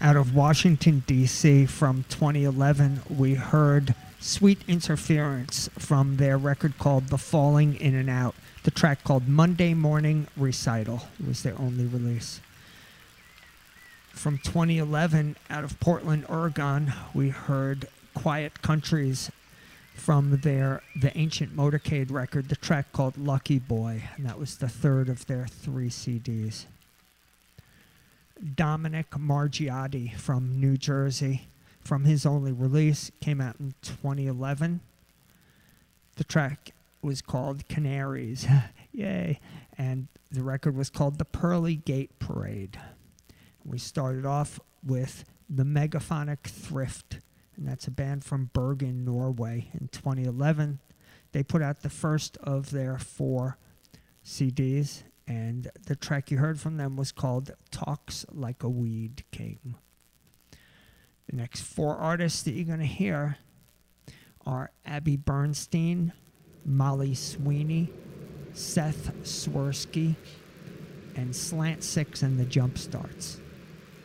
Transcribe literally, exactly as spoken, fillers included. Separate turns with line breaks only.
Out of Washington, D C from twenty eleven, we heard Sweet Interference from their record called The Falling In and Out. The track called Monday Morning Recital. It was their only release. From twenty eleven, out of Portland, Oregon, we heard Quiet Countries from their The Ancient Motorcade record, the track called Lucky Boy, and that was the third of their three C Ds. Dominic Margiotti from New Jersey, from his only release, came out in twenty eleven. The track was called Canaries, yay, and the record was called The Pearly Gate Parade. We started off with the Megaphonic Thrift, and that's a band from Bergen, Norway. In twenty eleven, they put out the first of their four C Ds, and the track you heard from them was called Talks Like a Weed King. The next four artists that you're going to hear are Abby Bernstein, Molly Sweeney, Seth Swirsky, and Slant Six and the Jump Starts.